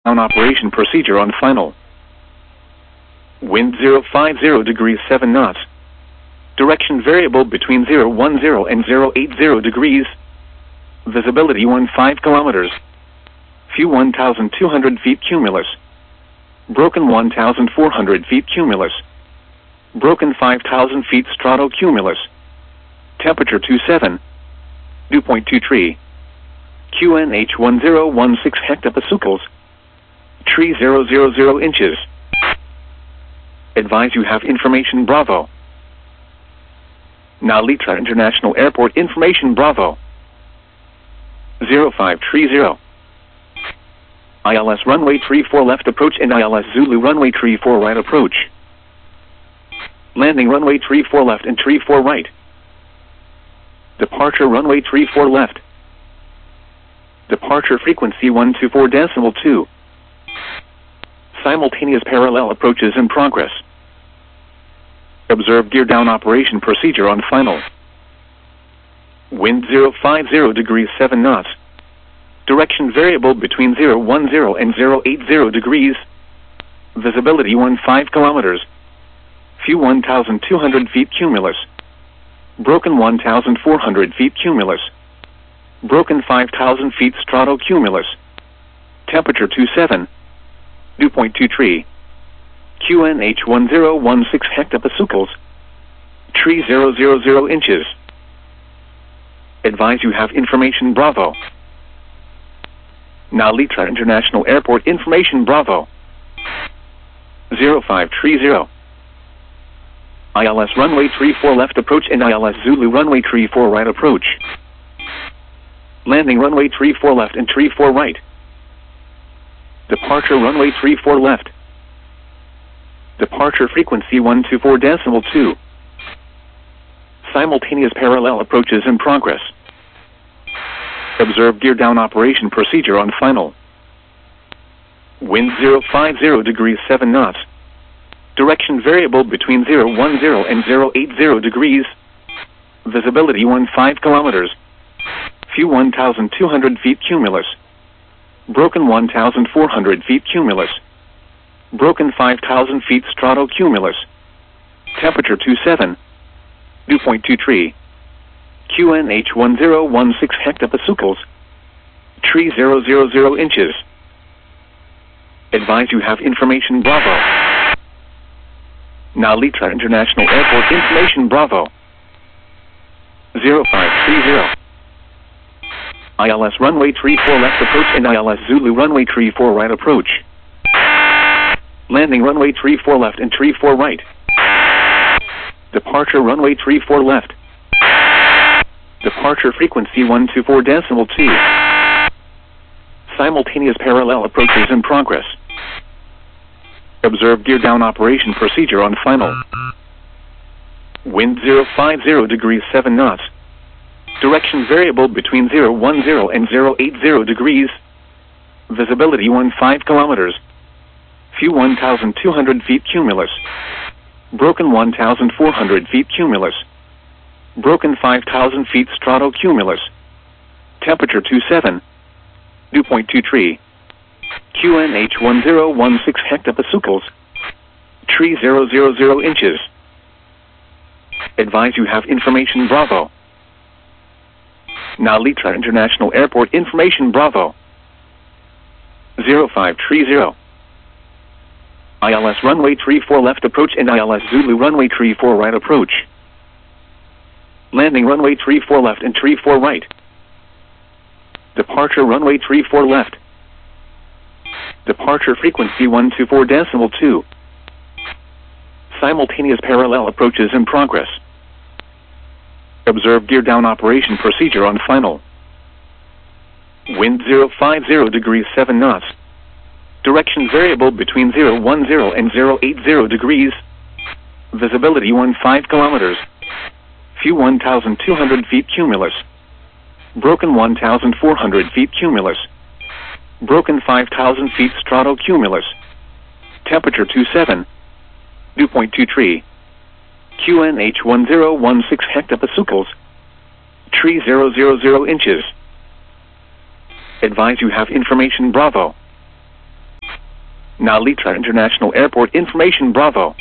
On operation procedure on final. Wind 050 degrees 7 knots. Direction variable between 010 and 080 degrees. Visibility 15 kilometers. Few 1,200 feet cumulus. Broken 1,400 feet cumulus. Broken 5,000 feet stratocumulus. Temperature 27. Dew point 23. QNH 1016 hectopascals. Tree 000 inches. Advise you have information Bravo. Nalitra International Airport information Bravo. 0530. ILS runway 34 left approach and ILS Zulu runway 34 right approach. Landing runway 34 left and 34 right. Departure runway 34 left. Departure frequency 124.2. Simultaneous parallel approaches in progress. Observe gear down operation procedure on final. Wind 050 degrees 7 knots. Direction variable between 010 and 080 degrees. Visibility 15 kilometers. Few 1,200 feet cumulus. Broken 1,400 feet cumulus. Broken 5,000 feet stratocumulus. Temperature 27. Dew point 23. QNH 1016 hectopascals. Tree 000 inches. Advise you have information Bravo. Nalitra International Airport information Bravo. 0530. ILS runway 34 left approach and ILS Zulu runway 34 right approach. Landing runway 34 left and 34 right. Departure runway 34 left. Departure frequency 124.2. Simultaneous parallel approaches in progress. Observe gear down operation procedure on final. Wind 050 degrees 7 knots. Direction variable between 010 and 080 degrees. Visibility 15 kilometers. Few 1,200 feet cumulus. Broken 1,400 feet cumulus. Broken 5,000 feet stratocumulus. Temperature 27. Dew point 23. QNH 1016 hectopascals. Tree 000 inches. Advise you have information Bravo. Nalitra International Airport information Bravo. 0530. ILS runway 34 left approach and ILS Zulu runway 34 right approach. Landing runway 34 left and 34 right. Departure runway 34 left. Departure frequency 124.2. Simultaneous parallel approaches in progress. Observe gear down operation procedure on final. Wind 050 degrees 7 knots. Direction variable between 010 and 080 degrees. Visibility 15 kilometers. Few 1,200 feet cumulus. Broken 1,400 feet cumulus. Broken 5,000 feet stratocumulus. Temperature 27. Dew point 23. QNH 1016 hectopascals. Tree 000 inches. Advise you have information Bravo. Nalitra International Airport information Bravo. 0530. ILS runway 34 left approach and ILS Zulu runway 34 right approach. Landing runway 34 left and 34 right. Departure runway 34 left. Departure frequency 124.2. Simultaneous parallel approaches in progress. Observe gear down operation procedure on final. Wind 050 degrees 7 knots. Direction variable between 010 and 080 degrees. Visibility 15 kilometers. Few 1,200 feet cumulus. Broken 1,400 feet cumulus. Broken 5,000 feet stratocumulus. Temperature 27. Dew point 23. QNH 1016 hectopascals. Tree 000 inches. Advise you have information Bravo. Nalitra International Airport information Bravo.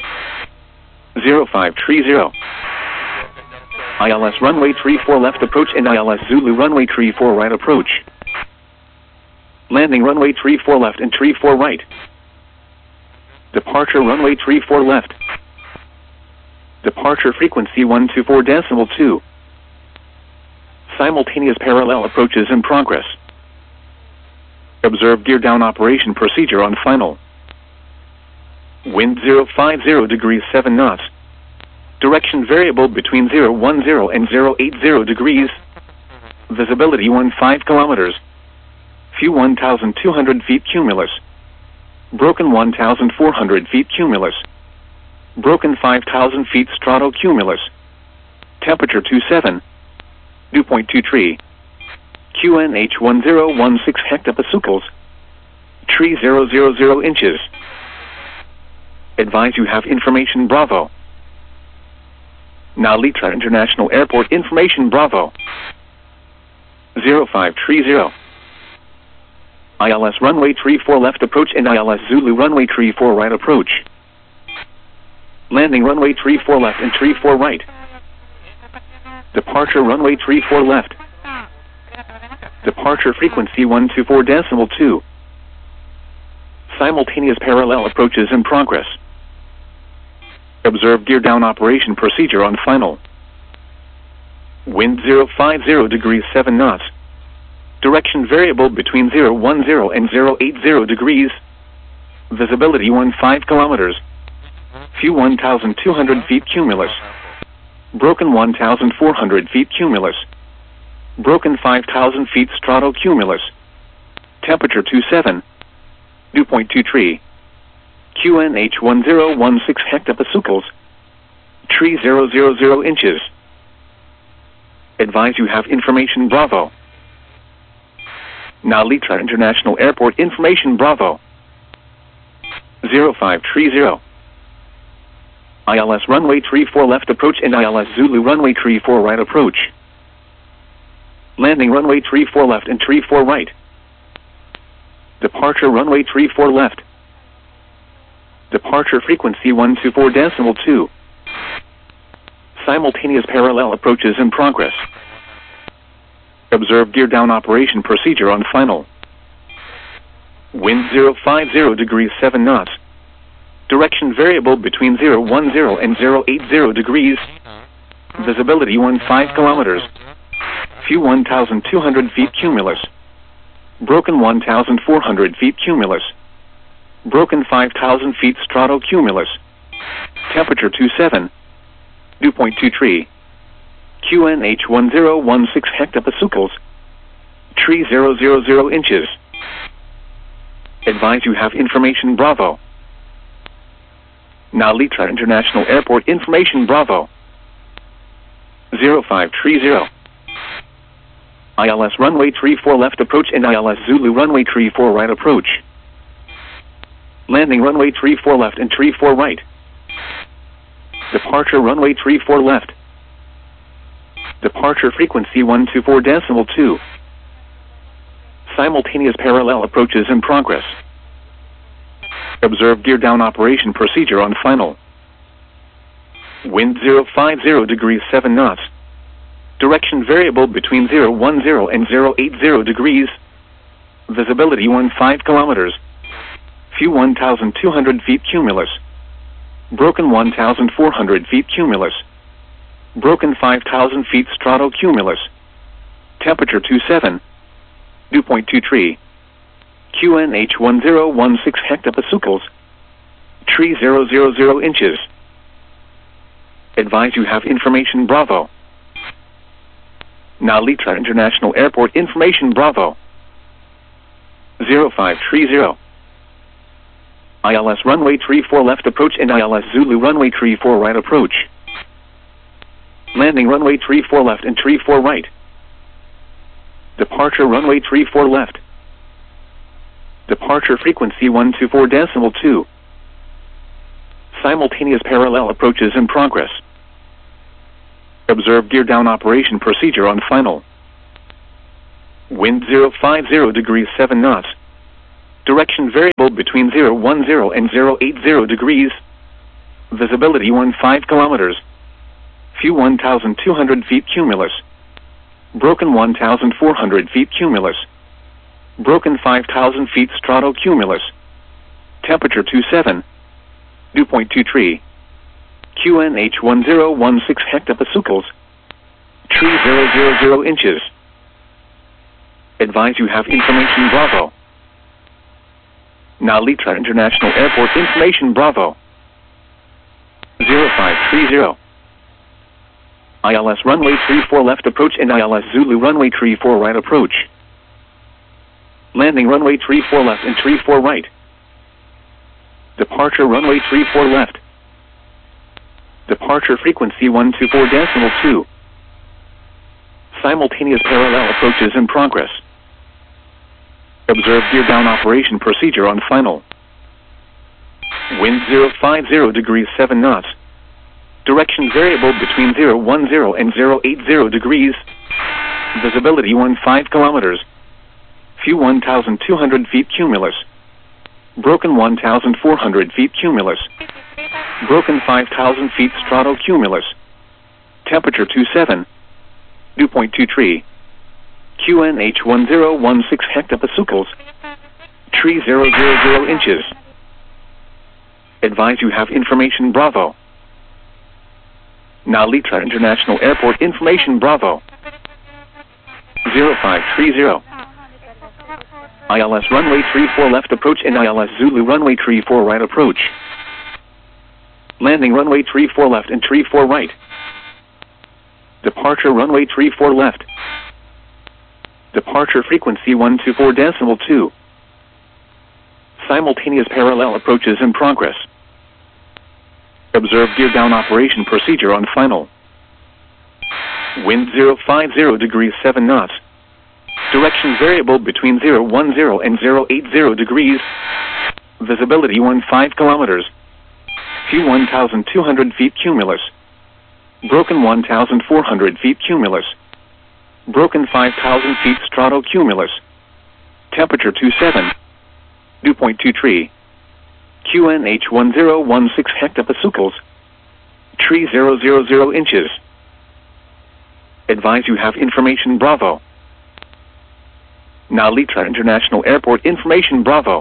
0530. ILS runway 34 left approach and ILS Zulu runway 34 right approach. Landing runway 34 left and 34 right. Departure runway 34 left. Departure frequency 124.2. Simultaneous parallel approaches in progress. Observe gear down operation procedure on final. Wind 050 degrees 7 knots. Direction variable between 010 and 080 degrees. Visibility 15 kilometers. Few 1,200 feet cumulus. Broken 1,400 feet cumulus. Broken 5,000 feet stratocumulus. Temperature 27. Dew point 23. QNH 1016 hectopascals. Tree 000 inches. Advise you have information Bravo. Nalitra International Airport information Bravo. 0530. ILS runway 34 left approach and ILS Zulu runway 34 right approach. Landing runway 34 left and 34 right. Departure runway 34 left. Departure frequency 124.2. Simultaneous parallel approaches in progress. Observe gear down operation procedure on final. Wind 050 degrees 7 knots. Direction variable between 010 and 080 degrees. Visibility 15 kilometers. Few 1,200 feet cumulus. Broken 1,400 feet cumulus. Broken 5,000 feet stratocumulus. Temperature 27. Dew point 23. QNH 1016 hectopascals. Tree 000 inches. Advise you have information Bravo. Nalitra International Airport information Bravo. 0530. ILS runway 34 left approach and ILS Zulu runway 34 right approach. Landing runway 34 left and 34 right. Departure runway 34 left. Departure frequency 124.2. Simultaneous parallel approaches in progress. Observe gear down operation procedure on final. Wind 050 degrees 7 knots. Direction variable between 010 and 080 degrees. Visibility 15 kilometers. Few 1,200 feet cumulus. Broken 1,400 feet cumulus. Broken 5,000 feet stratocumulus. Temperature 27. Dew point 23. QNH 1016 hectopascals. Tree 000 inches. Advise you have information Bravo. Nalitra International Airport information Bravo. 0530. ILS runway 34 left approach and ILS Zulu runway 34 right approach. Landing runway 34 left and 34 right. Departure runway 34 left. Departure frequency 124.2. Simultaneous parallel approaches in progress. Observe gear down operation procedure on final. Wind 050 degrees 7 knots. Direction variable between 010 and 080 degrees. Visibility 15 kilometers. Few 1,200 feet cumulus. Broken 1,400 feet cumulus. Broken 5,000 feet stratocumulus. Temperature 27. Dew point 23. QNH 1016 hectopascals. Tree 000 inches. Advise you have information Bravo. Nalitra International Airport information Bravo. 0530. ILS runway 34 left approach and ILS Zulu runway 34 right approach. Landing runway 34 left and 34 right. Departure runway 34 left. Departure frequency 124.2. Simultaneous parallel approaches in progress. Observe gear down operation procedure on final. Wind 050 degrees 7 knots. Direction variable between 010 and 080 degrees. Visibility 15 kilometers. View 1,200 feet cumulus. Broken 1,400 feet cumulus. Broken 5,000 feet stratocumulus. Temperature 27. Dew point 23. QNH 1016 hectopascals. Tree 000 inches. Advise you have information Bravo. Nalitra International Airport information Bravo. 0530. ILS runway 34 left approach and ILS Zulu runway 34 right approach. Landing runway 34 left and 34 right. Departure runway 34 left. Departure frequency 124.2. Simultaneous parallel approaches in progress. Observe gear down operation procedure on final. Wind 050 degrees 7 knots. Direction variable between 010 and 080 degrees. Visibility 15 kilometers. View 1,200 feet cumulus. Broken 1,400 feet cumulus. Broken 5,000 feet stratocumulus. Temperature 27. Dew point 23. QNH 1016 hectopascals. Tree 000 inches. Advise you have information Bravo. Nalitra International Airport information Bravo. 0530. ILS runway 34 left approach and ILS Zulu runway 34 right approach. Landing runway 34 left and 34 right. Departure runway 34 left. Departure frequency 124.2. Simultaneous parallel approaches in progress. Observe gear down operation procedure on final. Wind 050 degrees 7 knots. Direction variable between 010 and 080 degrees. Visibility 15 kilometers. View 1,200 feet cumulus. Broken 1,400 feet cumulus. Broken 5,000 feet stratocumulus. Temperature 27. Dew point 23. QNH 1016 hectopascals. Tree 000 inches. Advise you have information Bravo. Nalitra International Airport information Bravo.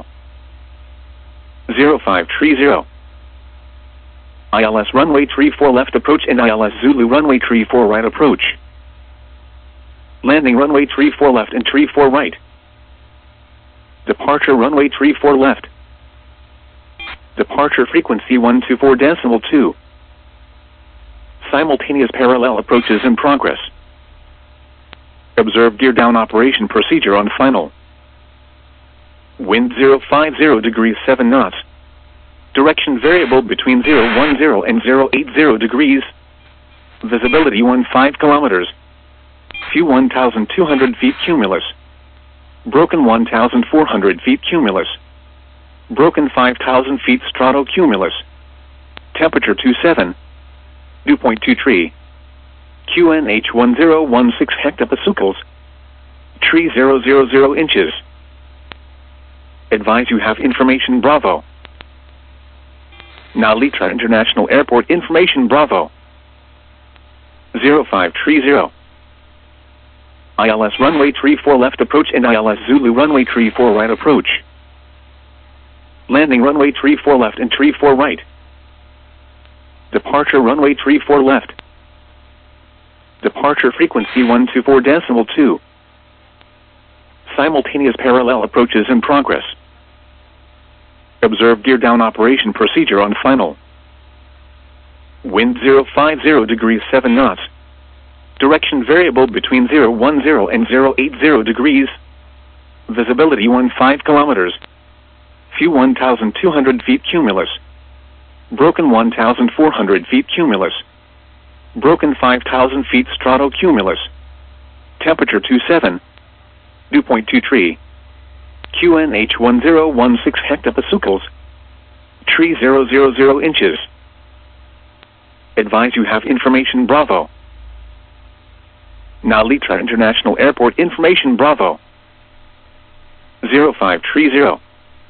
0530. ILS runway 34 left approach and ILS Zulu runway 34 right approach. Landing runway 34 left and 34 right. Departure runway 34 left. Departure frequency 124.2. Simultaneous parallel approaches in progress. Observe gear down operation procedure on final. Wind 050 degrees 7 knots. Direction variable between 010 and 080 degrees. Visibility 15 kilometers. View 1,200 feet cumulus. Broken 1,400 feet cumulus. Broken 5,000 feet stratocumulus. Temperature 27. Dew point 23. QNH 1016 hectopascals. Tree 000 inches. Advise you have information Bravo. Nalitra International Airport information Bravo. 0530. ILS runway 34 left approach and ILS Zulu runway 34 right approach. Landing runway 34 left and 34 right. Departure runway 34 left. Departure frequency 124.2. Simultaneous parallel approaches in progress. Observe gear down operation procedure on final. Wind 050 degrees 7 knots. Direction variable between 010 and 080 degrees. Visibility 15 kilometers. View 1,200 feet cumulus. Broken 1,400 feet cumulus. Broken 5,000 feet stratocumulus. Temperature 27. Dew point 23. QNH 1016 hectopascals. Tree 000 inches. Advise you have information Bravo. Nalitra International Airport information Bravo. 0530.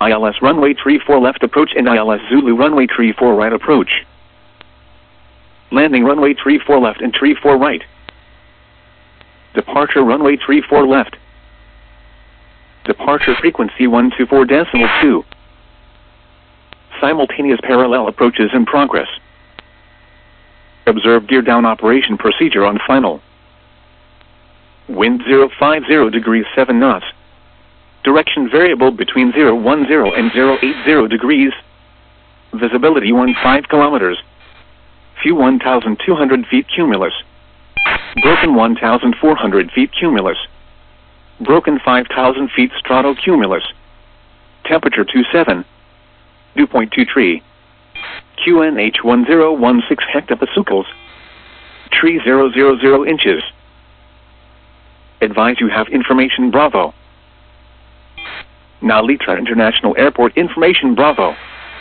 ILS runway 34 left approach and ILS Zulu runway 34 right approach. Landing runway 34 left and 34 right. Departure runway 34 left. Departure frequency 124.2. Simultaneous parallel approaches in progress. Observe gear down operation procedure on final. Wind 050 degrees 7 knots. Direction variable between 010 and 080 degrees. Visibility 15 kilometers. Few 1,200 feet cumulus. Broken 1,400 feet cumulus. Broken 5,000 feet stratocumulus. Temperature 27. Dew point 23. QNH 1016 hectopascals. Tree 000 inches. Advise you have information Bravo. Now Litra International Airport information Bravo.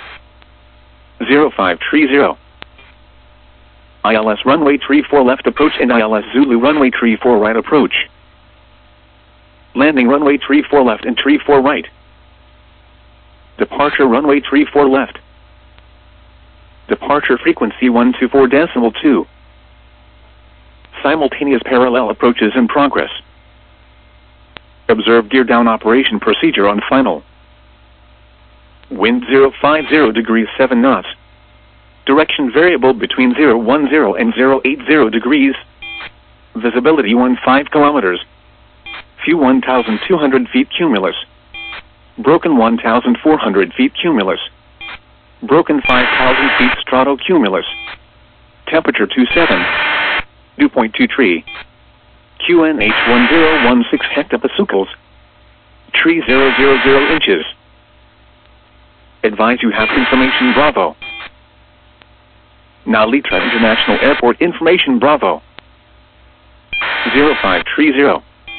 0530. ILS runway 34 left approach and ILS Zulu runway 34 right approach. Landing runway 34 left and 34 right. Departure runway 34 left. Departure frequency 124.2. Simultaneous parallel approaches in progress. Observe gear down operation procedure on final. Wind 050 degrees 7 knots. Direction variable between 010 and 080 degrees. Visibility 15 kilometers. Few 1,200 feet cumulus. Broken 1,400 feet cumulus. Broken 5,000 feet stratocumulus. Temperature 27. Dew point 23. QNH 1016 hectopascals. Tree 000 inches. Advise you have information Bravo. Now Litra International Airport information Bravo. 0530.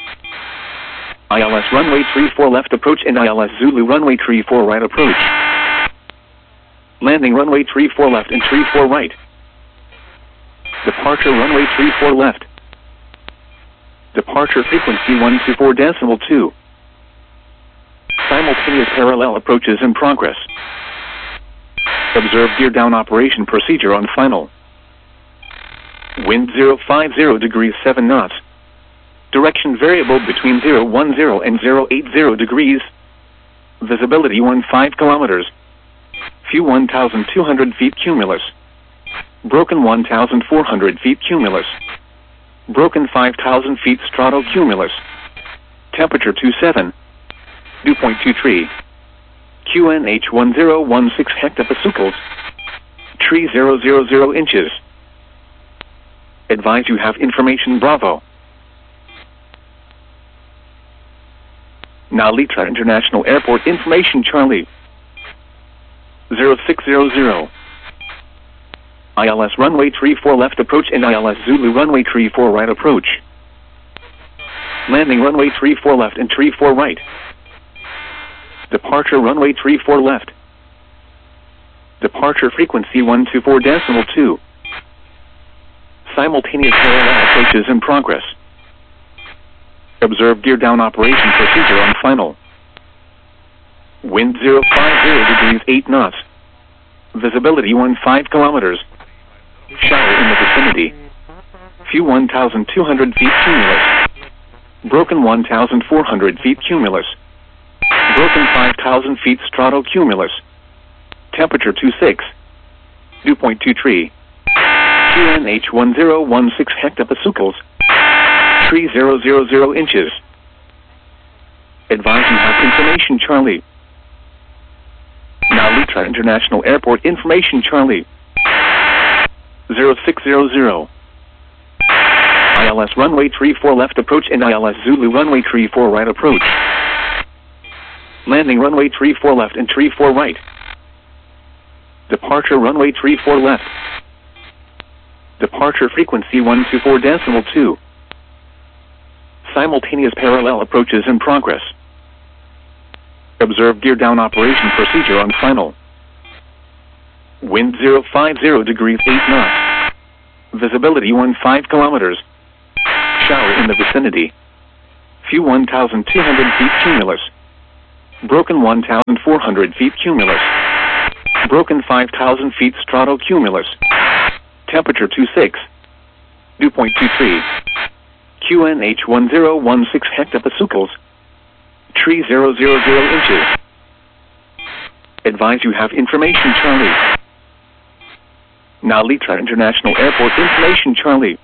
ILS runway 34 left approach and ILS Zulu runway 34 right approach. Landing runway 34 left and 34 right. Departure runway 34 left. Departure frequency 124.2. Simultaneous parallel approaches in progress. Observe gear down operation procedure on final. Wind 050 degrees 7 knots. Direction variable between 010 and 080 degrees. Visibility 15 kilometers. Few 1,200 feet cumulus. Broken 1,400 feet cumulus. Broken 5,000 feet stratocumulus. Temperature 27. Dew point 23. QNH 1016 hectopascals. Tree 000 inches. Advise you have information Bravo. Now Litra International Airport information Charlie. 0600. ILS runway 34 left approach and ILS Zulu runway 34 right approach. Landing runway 34 left and 34 right. Departure runway 34 left. Departure frequency 124.2. Simultaneous parallel approaches in progress. Observe gear down operation procedure on final. Wind 050 degrees 8 knots. Visibility 15 kilometers. Shower in the vicinity. Few 1,200 feet cumulus. Broken 1,400 feet cumulus. Broken 5,000 feet stratocumulus. Temperature 26. Dew point 23. QNH 1016 hectopascals. Tree 000 inches. Advise you have information Charlie. Now Litra International Airport information Charlie. 0600. ILS runway 34 left approach and ILS Zulu runway 34 right approach. Landing runway 34 left and 34 right. Departure runway 34 left. Departure frequency 124.2. Simultaneous parallel approaches in progress. Observe gear down operation procedure on final. Wind 050 degrees 8 knots. Visibility 15 kilometers. Shower in the vicinity. Few 1,200 feet cumulus. Broken 1,400 feet cumulus. Broken 5,000 feet stratocumulus. Temperature 26. Dew point 23. QNH 1016 hectopascals. Tree 000 inches. Advise you have information, Charlie. Nalita International Airport information, Charlie.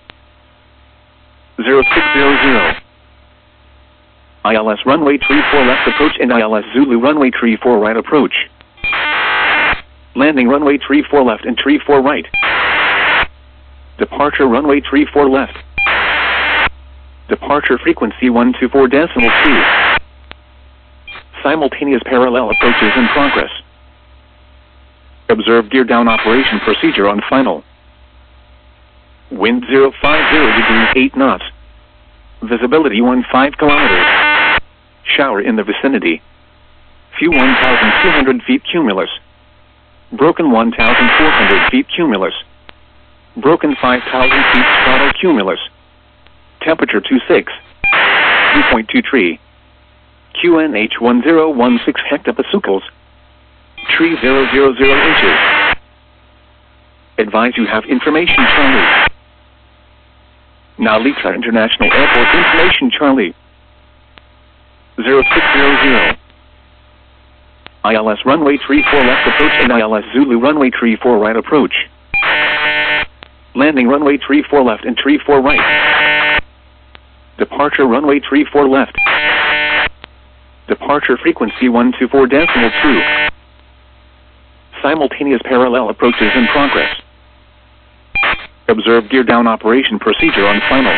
0600. ILS runway 34 left approach and ILS Zulu runway 34 right approach. Landing runway 34 left and 34 right. Departure runway 34 left. Departure frequency 124.2. Simultaneous parallel approaches in progress. Observe gear down operation procedure on final. Wind 050 degrees 8 knots. Visibility 15 kilometers. Shower in the vicinity. Few 1,200 feet cumulus. Broken 1,400 feet cumulus. Broken 5,000 feet stratocumulus. Temperature 26. Dew point 23. QNH 1016 hectopascals. Tree 000 inches. Advise you have information, Charlie. Nalita International Airport information, Charlie. 0600. ILS runway 34 left approach and ILS Zulu runway 34 right approach. Landing runway 34 left and 34 right. Departure runway 34 left. Departure frequency 124.2. Simultaneous parallel approaches in progress. Observe gear down operation procedure on final.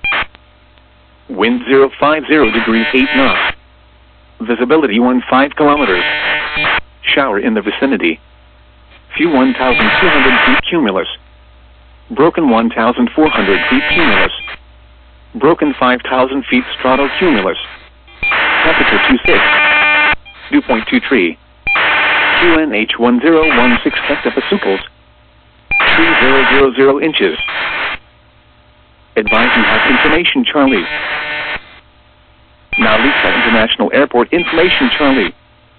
Wind 050 degrees 8 knots. Visibility 15 kilometers. Shower in the vicinity. Few 1,200 feet cumulus. Broken 1,400 feet cumulus. Broken 5,000 feet stratocumulus. Temperature 26. Dew point 23. QNH 1016 hectopascals. Tree 000 inches. Advise you have information, Charlie. Nalita International Airport information, Charlie.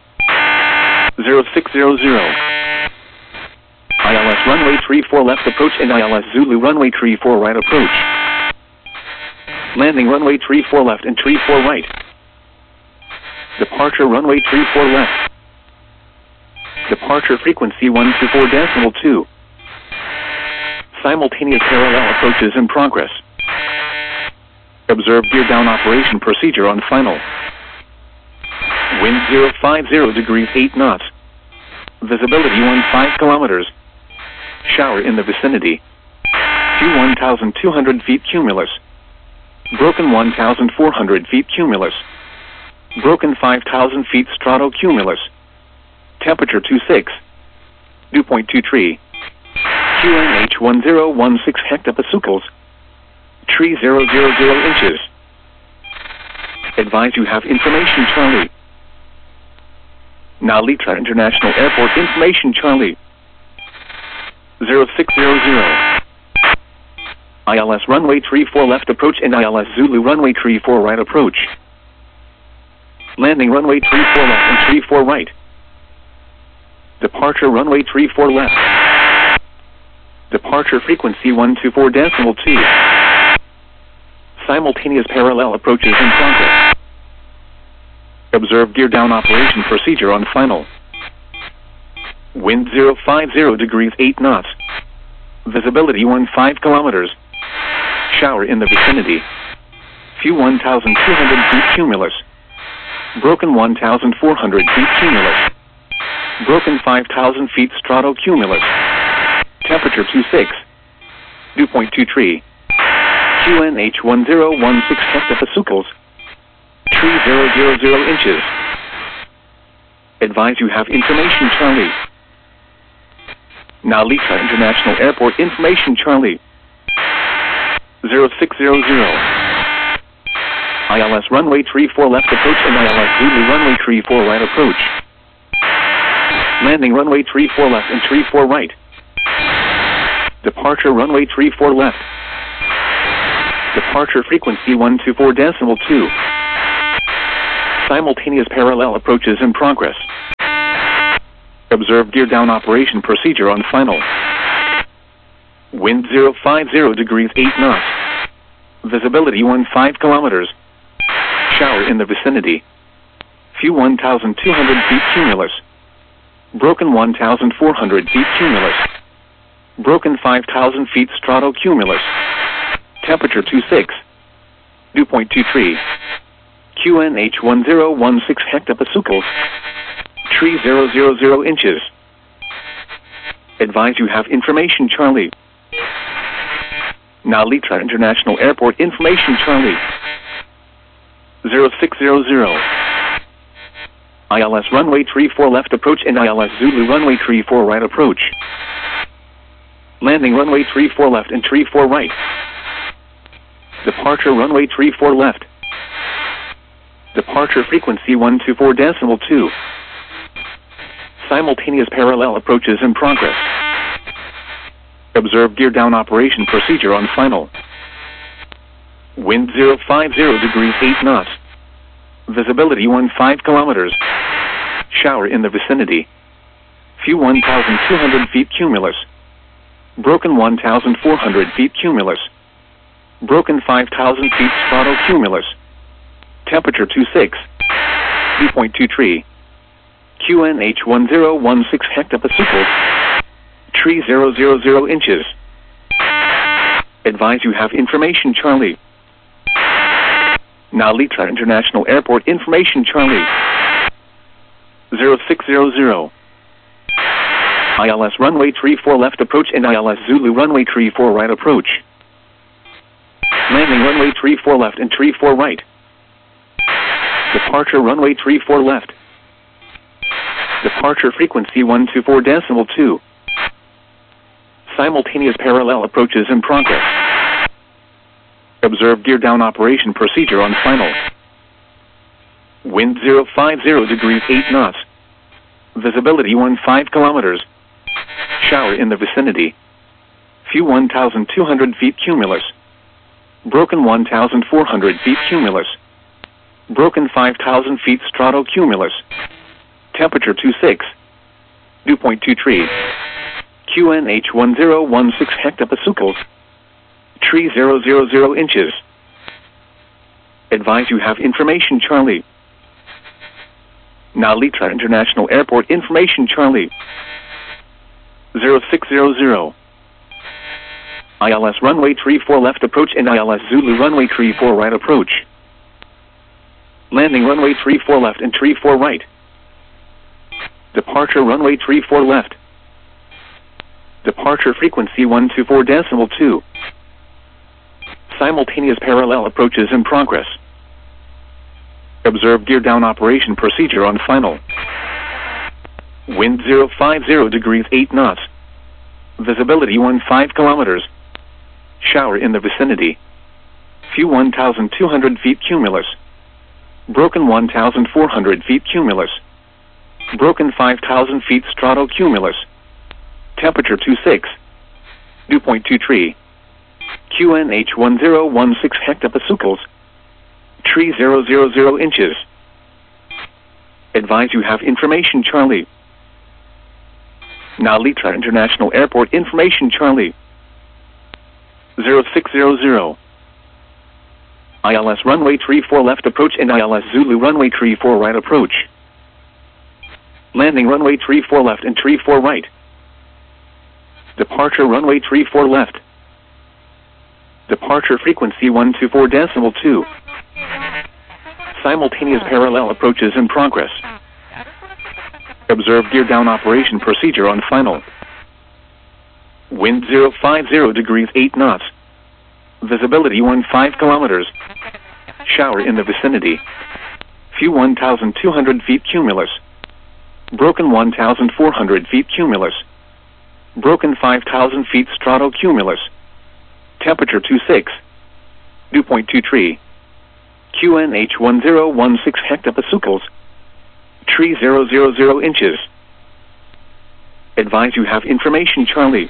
0600. ILS runway 34 left approach and ILS Zulu runway 34 right approach. Landing runway 34 left and 34 right. Departure runway 34 left. Departure frequency 124.2. Simultaneous parallel approaches in progress. Observe gear down operation procedure on final. Wind 050 degrees 8 knots. Visibility 15 kilometers. Shower in the vicinity. Few 1,200 feet cumulus. Broken 1,400 feet cumulus. Broken 5,000 feet stratocumulus. Temperature 26. Dew point 23. QNH 1016 hectopascals. Tree 000 inches. Advise you have information, Charlie. Nalita International Airport information, Charlie. 0600. ILS runway 34 left approach and ILS Zulu runway 34 right approach. Landing runway 34 left and 34 right. Departure runway 34 left. Departure frequency 124.2. Simultaneous parallel approaches in progress. Observe gear down operation procedure on final. Wind 050 degrees 8 knots. Visibility 15 kilometers. Shower in the vicinity. Few 1,200 feet cumulus. Broken 1,400 feet cumulus. Broken 5,000 feet stratocumulus. Temperature 26. Dew point 23. QNH 1016 hectopascals. Tree 000 inches. Advise you have information, Charlie. Nalita International Airport information, Charlie. 0600. ILS runway 34 left approach and ILS Zulu runway 34 right approach. Landing runway 34 left and 34 right. Departure runway 34 left. Departure frequency 124.2. Simultaneous parallel approaches in progress. Observe gear down operation procedure on final. Wind 050 degrees 8 knots. Visibility 15 kilometers. Shower in the vicinity. Few 1,200 feet cumulus. Broken 1,400 feet cumulus. Broken 5,000 feet stratocumulus. Temperature 26. Dew point 23. QNH 1016 hectopascals. Tree 000 inches. Advise you have information Charlie. Nalita International Airport information Charlie. 0600. ILS runway 34 left approach and ILS Zulu runway 34 right approach. Landing runway 34 left and 34 right. Departure runway 34 left. Departure frequency 124.2. Simultaneous parallel approaches in progress. Observe gear down operation procedure on final. Wind 050 degrees 8 knots. Visibility 15 kilometers. Shower in the vicinity. Few 1,200 feet cumulus. Broken 1,400 feet cumulus. Broken 5,000 feet stratocumulus. Temperature 26. Dew point 23. QNH 1016 hectopascals. Tree 000 inches. Advise you have information Charlie. Nalita International Airport information Charlie. 0600. ILS runway 34 left approach and ILS Zulu runway 34 right approach. Landing runway 34 left and 34 right. Departure runway 34 left. Departure frequency 124.2. Simultaneous parallel approaches in progress. Observe gear down operation procedure on final. Wind 050 degrees 8 knots. Visibility 15 kilometers. Shower in the vicinity. Few 1,200 feet cumulus. Broken 1,400 feet cumulus. Broken 5,000 feet stratocumulus. Temperature 26. Dew point 23. QNH 1016 hectopascals. Tree 000 inches. Advise you have information Charlie. Nalita International Airport information Charlie. 0600. ILS runway 34 left approach and ILS Zulu runway 34 right approach. Landing runway 34 left and 34 right. Departure runway 34 left. Departure frequency 124.2. Simultaneous parallel approaches in progress. Observe gear down operation procedure on final. Wind 050 degrees 8 knots. Visibility 15 kilometers. Shower in the vicinity. Few 1,200 feet cumulus. Broken 1,400 feet cumulus. Broken 5,000 feet stratocumulus. Temperature 26. Dew point 23. QNH 1016 hectopascals. Tree 000 inches. Advise you have information Charlie. Nalita International Airport information Charlie. 0600. ILS runway 34 left approach and ILS Zulu runway 34 right approach. Landing runway 34 left and 34 right. Departure runway 34 left. Departure frequency 124.2. Simultaneous parallel approaches in progress. Observe gear down operation procedure on final. Wind 050 degrees 8 knots. Visibility 15 kilometers. Shower in the vicinity. Few 1,200 feet cumulus. Broken 1,400 feet cumulus. Broken 5,000 feet stratocumulus. Temperature 26. Dew point 23. QNH 1016 hectopascals. Tree 000 inches. Advise you have information Charlie.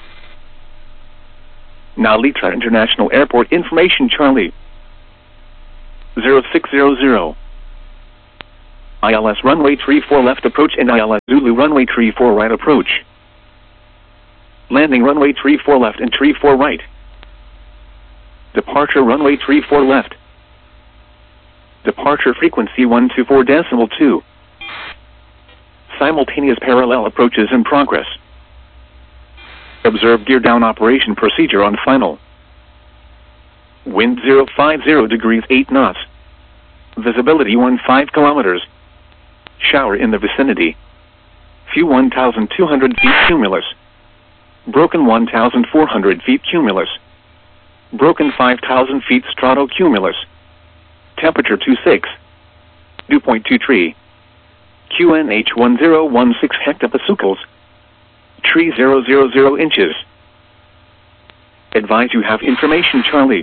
Nalita International Airport information Charlie. 0600. ILS runway 34 left approach and ILS Zulu runway 34 right approach. Landing runway 34 left and 34 right. Departure runway 34 left. Departure frequency 124.2. Simultaneous parallel approaches in progress. Observe gear down operation procedure on final. Wind 050 degrees 8 knots. Visibility 15 kilometers. Shower in the vicinity. Few 1,200 feet cumulus. Broken 1,400 feet cumulus. Broken 5,000 feet stratocumulus. Temperature 26. Dew point 23. QNH 1016 hectopascals. Tree 000 inches. Advise you have information Charlie.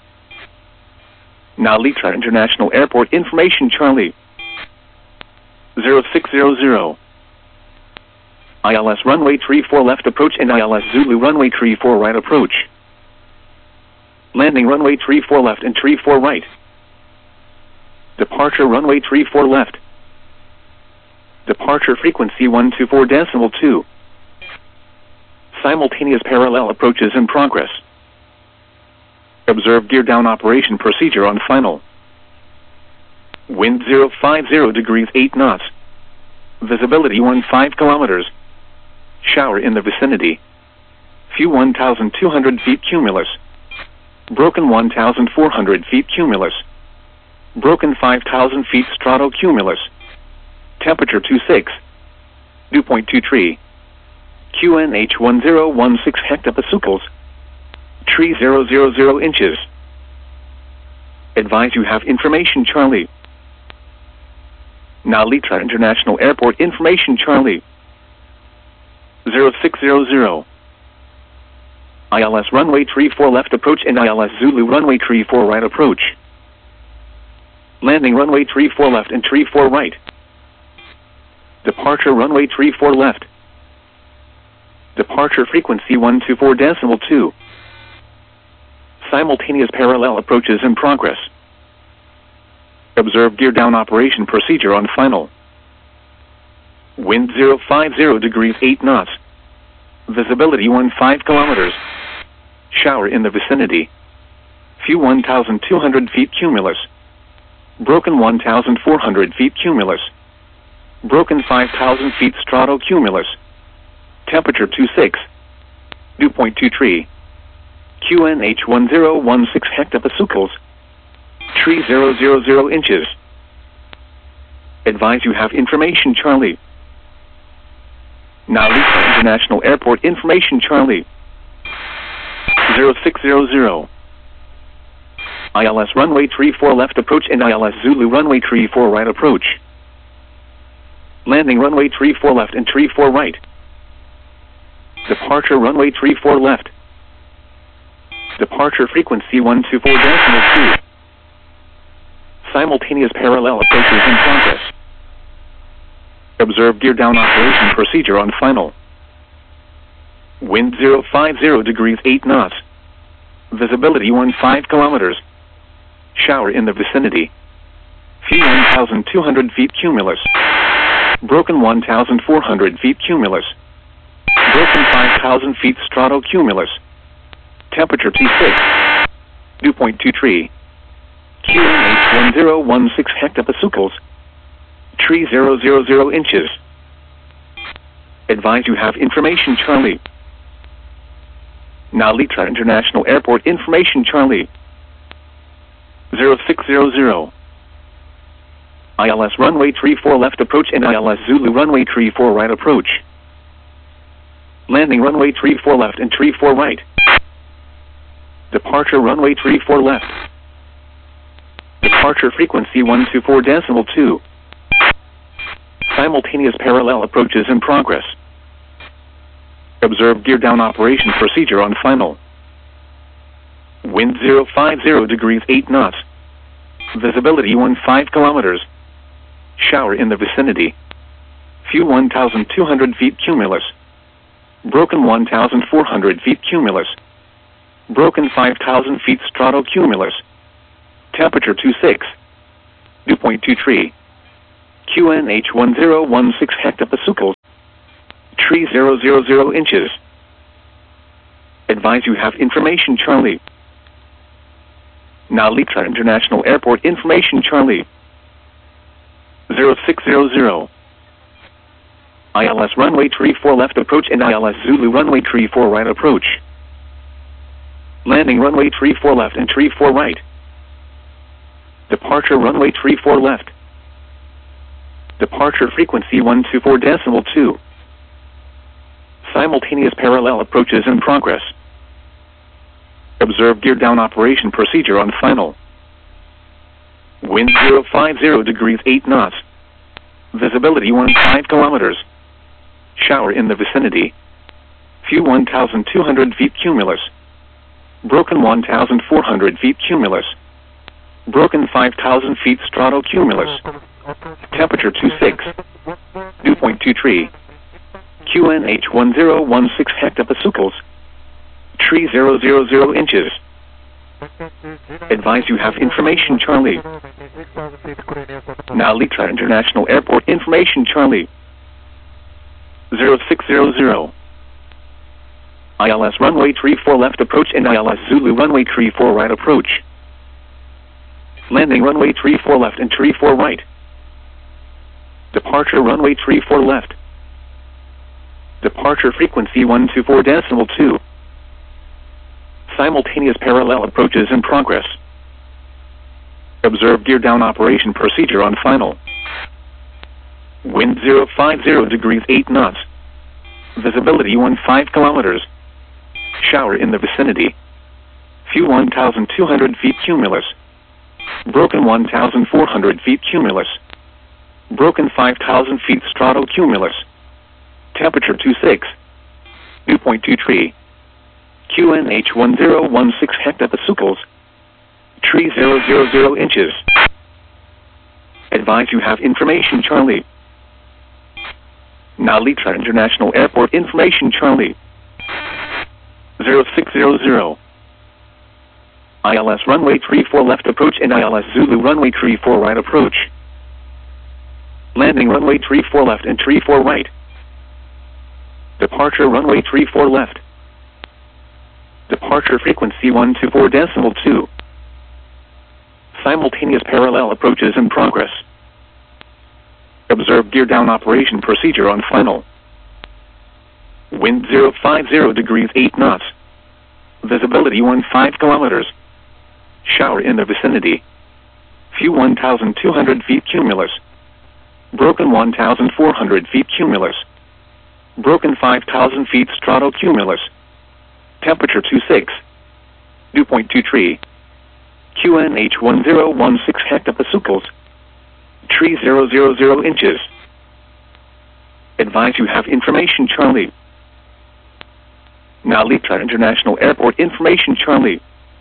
Nalitra International Airport information Charlie. 0600. ILS runway 34 left approach and ILS Zulu runway 34 right approach. Landing runway 34 left and 34 right. Departure runway 34 left. Departure frequency 124.2. Simultaneous parallel approaches in progress. Observe gear down operation procedure on final. Wind 050 degrees 8 knots. Visibility 15 kilometers. Shower in the vicinity. Few 1,200 feet cumulus. Broken 1,400 feet cumulus. Broken 5,000 feet stratocumulus. Temperature 26. Dew point 23. QNH 1016 hectopascals. Tree 000 inches. Advise you have information Charlie. Nalitra International Airport information Charlie. 0600. ILS runway 34 left approach and ILS Zulu runway 34 right approach. Landing runway 34 left and 34 right. Departure runway 34 left. Departure frequency 124.2. Simultaneous parallel approaches in progress. Observe gear down operation procedure on final. Wind 050 degrees 8 knots. Visibility 15 kilometers. Shower in the vicinity. Few 1,200 feet cumulus. Broken 1,400 feet cumulus. Broken 5,000 feet stratocumulus. Temperature 26. Dew point 23. QNH 1016 hectopascals. Tree 000 inches. Advise you have information Charlie. Nalitra International Airport information Charlie. 0600. ILS runway 34 left approach and ILS Zulu runway 34 right approach. Landing runway 34 left and 34 right. Departure runway 34 left. Departure frequency 124.2. Simultaneous parallel approaches in progress. Observe gear down operation procedure on final. Wind 050 degrees 8 knots. Visibility 15 kilometers. Shower in the vicinity. Few 1,200 feet cumulus. Broken 1,400 feet cumulus. Broken 5,000 feet stratocumulus. Temperature T6. Dew point 23. QNH 1016 hectopascals. Tree 000 inches. Advise you have information Charlie. Nalitra International Airport information Charlie. 0600. ILS runway 34 left approach and ILS Zulu runway 34 right approach. Landing runway 34 left and 34 right. Departure runway 34 left. Departure frequency 124.2. Simultaneous parallel approaches in progress. Observe gear down operation procedure on final. Wind 050 degrees 8 knots. Visibility 15 kilometers. Shower in the vicinity. Few 1,200 feet cumulus. Broken 1,400 feet cumulus. Broken 5,000 feet stratocumulus. Temperature 26. Dew point 23. QNH 1016 hectopascals. Tree 000 inches. Advise you have information Charlie. Narita International Airport information Charlie. 0600. ILS runway 34 left approach and ILS Zulu runway 34 right approach. Landing runway 34 left and 34 right. Departure runway 34 left. Departure frequency 124.2. Simultaneous parallel approaches in progress. Observe gear down operation procedure on final. Wind 050 degrees 8 knots. Visibility 15 kilometers. Shower in the vicinity. Few 1,200 feet cumulus. Broken 1,400 feet cumulus. Broken 5,000 feet stratocumulus. Temperature 26. Dew point 23. QNH 1016 hectopascals. Tree 000 inches. Advise you have information Charlie. Narita International Airport information Charlie. 0600. ILS runway 34 left approach and ILS Zulu runway 34 right approach. Landing runway 34 left and 34 right. Departure runway 34 left. Departure frequency 124.2. Simultaneous parallel approaches in progress. Observe gear down operation procedure on final. Wind 050 degrees 8 knots. Visibility 15 kilometers. Shower in the vicinity. Few 1,200 feet cumulus. Broken 1,400 feet cumulus. Broken 5,000 feet stratocumulus. Temperature 26. Dew point 23. QNH 1016 hectopascals. Tree 000 inches. Advise you have information Charlie. Narita International Airport information Charlie. 0600. ILS runway 34 left approach and ILS Zulu runway 34 right approach. Landing runway 34 left and 34 right. Departure runway 34 left. Departure frequency 124.2. Simultaneous parallel approaches in progress. Observe gear down operation procedure on final. Wind 050 degrees 8 knots. Visibility 15 kilometers. Shower in the vicinity. Few 1,200 feet cumulus. Broken 1,400 feet cumulus. Broken 5,000 feet stratocumulus. Temperature 26. Dew point 23. QNH 1016 hectopascals. Tree 000 inches. Advise you have information Charlie. Narita International Airport information Charlie.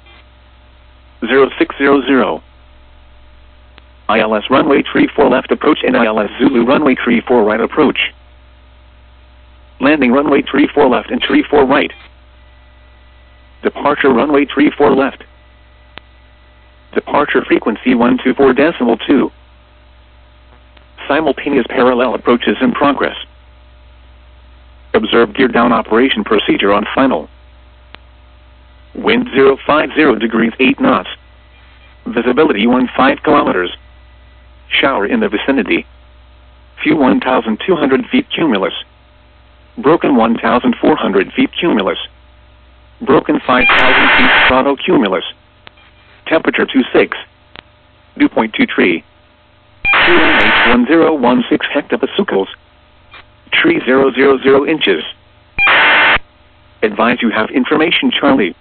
0600. ILS runway 34 left approach and ILS Zulu runway 34 right approach. Landing runway 34 left and 34 right. Departure runway 34 left. Departure frequency 124.2. Simultaneous parallel approaches in progress. Observe gear down operation procedure on final. Wind 050 degrees 8 knots. Visibility 15 kilometers. Shower in the vicinity. Few 1,200 feet cumulus. Broken 1,400 feet cumulus. Broken 5,000 feet stratocumulus. Temperature 26. Dew point 23. QNH 1016 hectopascals. Tree 000 inches. Advise you have information Charlie.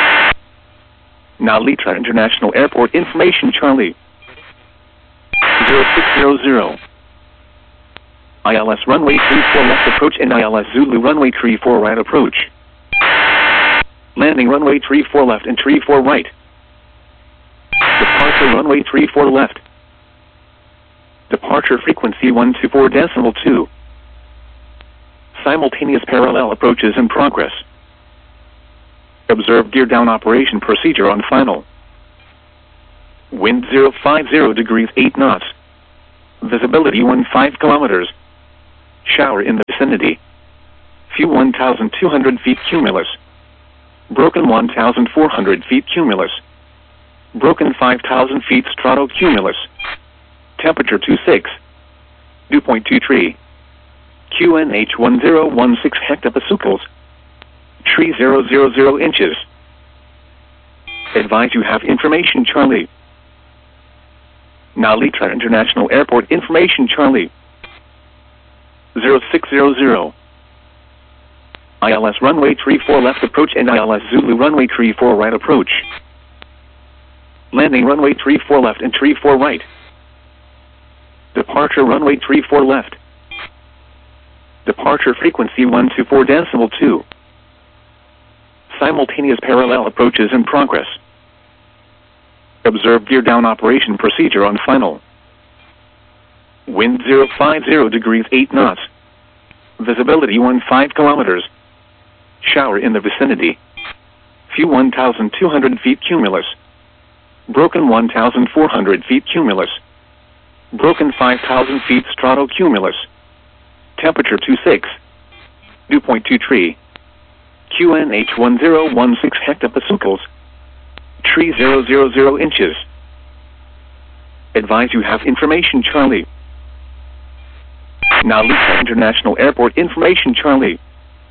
Narita International Airport information Charlie. 0600. ILS runway 34 left approach and ILS Zulu runway 34 right approach. Landing runway 34 left and 34 right. Departure runway 34 left. Departure frequency 124.2. Simultaneous parallel approaches in progress. Observe gear down operation procedure on final. Wind 050 degrees 8 knots. Visibility 15 kilometers. Shower in the vicinity. View 1,200 feet cumulus. Broken 1,400 feet cumulus. Broken 5,000 feet stratocumulus. Temperature 26. Dew point 23. QNH 1016 hectopascals. Tree 000 inches. Advise you have information Charlie. Nalitra International Airport information Charlie. 0600. ILS runway 34 left approach and ILS Zulu runway 34 right approach. Landing runway 34 left and 34 right. Departure runway 34 left. Departure frequency 124 decimal 2. Simultaneous parallel approaches in progress. Observe gear down operation procedure on final. Wind 050 degrees 8 knots. Visibility 15 kilometers. Shower in the vicinity. View 1,200 feet cumulus. Broken 1,400 feet cumulus. Broken 5,000 feet stratocumulus. Temperature 26. Dew point 23. QNH 1016 hectopascals. Tree 000 inches. Advise you have information Charlie. Nalita International Airport information Charlie.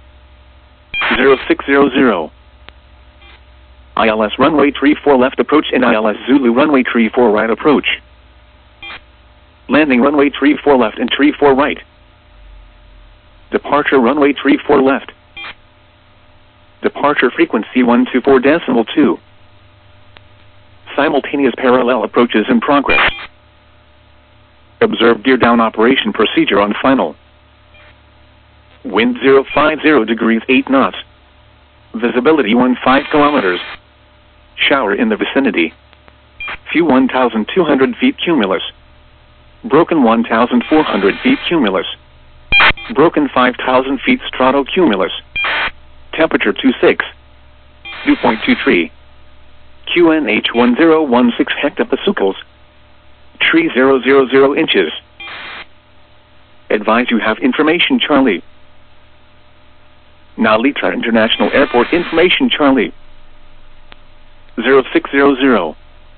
0600. ILS runway 34 left approach and ILS Zulu runway 34 right approach. Landing runway 34 left and 34 right. Departure runway 34 left. Departure frequency 124 decimal 2. Simultaneous parallel approaches in progress. Observe gear down operation procedure on final. Wind 050 degrees 8 knots. Visibility 15 kilometers. Shower in the vicinity. View 1,200 feet cumulus. Broken 1,400 feet cumulus. Broken 5,000 feet stratocumulus. Temperature 26. Dew point 23. QNH 1016 hectopascals. Tree 000 inches. Advise you have information Charlie. Nalitra International Airport information Charlie. 0600.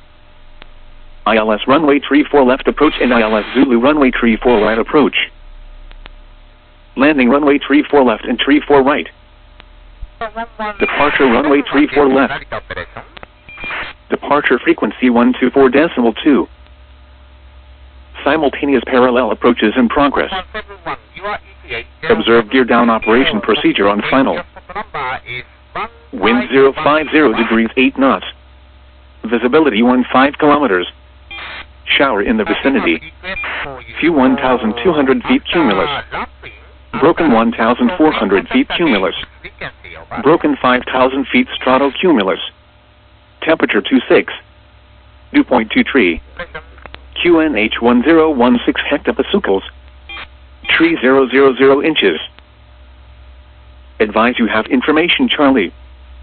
ILS runway 34 left approach and ILS Zulu runway 34 right approach. Landing runway 34 left and 34 right. Departure runway 34 left. Departure frequency 124 decimal 2. Simultaneous parallel approaches in progress. Observe gear down operation procedure on final. Wind 050 degrees 8 knots. Visibility 15 kilometers. Shower in the vicinity. View 1,200 feet cumulus. Broken 1,400 feet cumulus. Broken 5,000 feet stratocumulus. Temperature 26. Dew point 23. QNH 1016 hectopascals. Tree 000 inches. Advise you have information Charlie.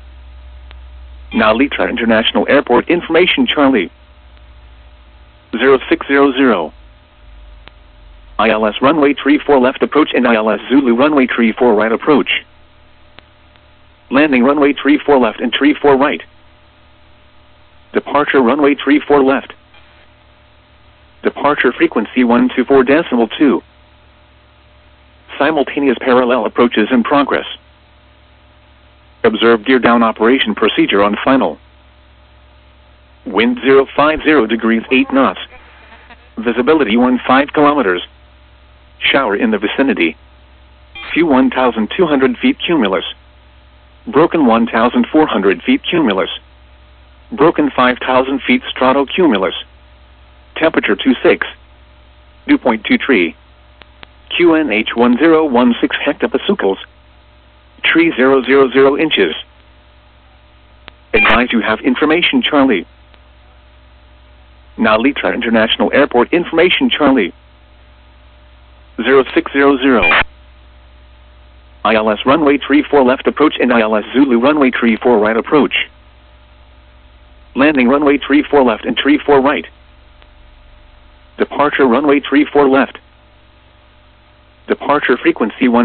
Nalitra International Airport information Charlie. 0600. ILS runway 34 left approach and ILS Zulu runway 34 right approach. Landing runway 34 left and 34 right. Departure runway 34 left. Departure frequency 124 decimal 2. Simultaneous parallel approaches in progress. Observe gear down operation procedure on final. Wind 050 degrees 8 knots. Visibility 15 kilometers. Shower in the vicinity. View 1,200 feet cumulus. Broken 1,400 feet cumulus. Broken 5,000 feet stratocumulus. Temperature 26. Dew point 23. QNH 1016 hectopascals. Tree 000 inches. Advise you have information Charlie. Nalitra International Airport information Charlie. 0600. ILS runway 34 left approach and ILS Zulu runway 34 right approach. Landing runway 34 left and 34 right. Departure runway 34 left. Departure frequency 1.